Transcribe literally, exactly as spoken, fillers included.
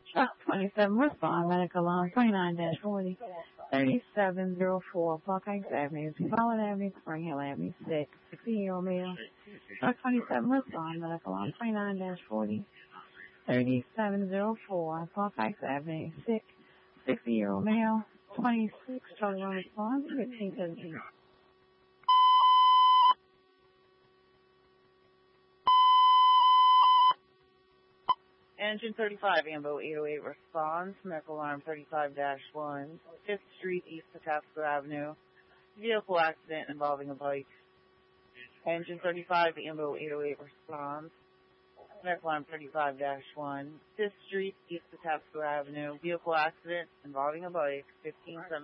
Truck twenty-seven, respond, medical alarm twenty-nine dash forty, thirty-seven oh four, Park Heights Avenue, Follett Avenue, Spring Hill Avenue, six, sixty-year-old male. Truck twenty-seven, respond, medical alarm twenty-nine dash forty, thirty-seven oh four, Park Heights Avenue, six, sixty-year-old male, twenty-six, Charlie One respond, fifteen seventeen. Engine thirty-five, Ambo eight oh eight responds, medical alarm thirty-five dash one, fifth Street, East Patapsco Avenue, vehicle accident involving a bike. Engine thirty-five, Ambo eight oh eight responds, medical alarm thirty-five dash one, fifth Street, East Patapsco Avenue, vehicle accident involving a bike, fifteen seventeen.